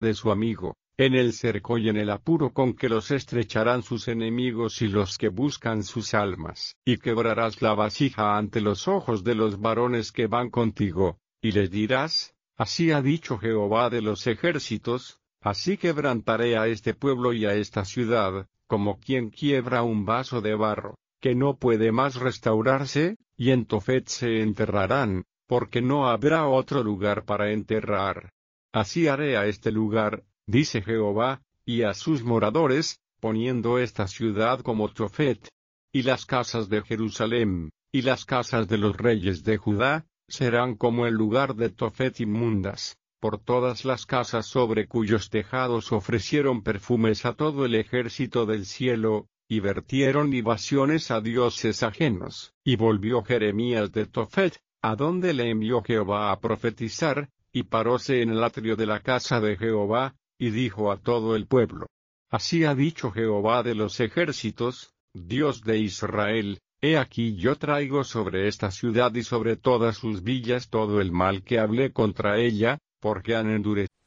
de su amigo, en el cerco y en el apuro con que los estrecharán sus enemigos y los que buscan sus almas. Y quebrarás la vasija ante los ojos de los varones que van contigo, y les dirás, así ha dicho Jehová de los ejércitos, así quebrantaré a este pueblo y a esta ciudad, como quien quiebra un vaso de barro, que no puede más restaurarse, y en Tofet se enterrarán, porque no habrá otro lugar para enterrar. Así haré a este lugar, dice Jehová, y a sus moradores, poniendo esta ciudad como Tofet. Y las casas de Jerusalén, y las casas de los reyes de Judá, serán como el lugar de Tofet inmundas, por todas las casas sobre cuyos tejados ofrecieron perfumes a todo el ejército del cielo, y vertieron libaciones a dioses ajenos. Y volvió Jeremías de Tofet, a donde le envió Jehová a profetizar, y paróse en el atrio de la casa de Jehová, y dijo a todo el pueblo: Así ha dicho Jehová de los ejércitos, Dios de Israel, he aquí yo traigo sobre esta ciudad y sobre todas sus villas todo el mal que hablé contra ella, porque han endurecido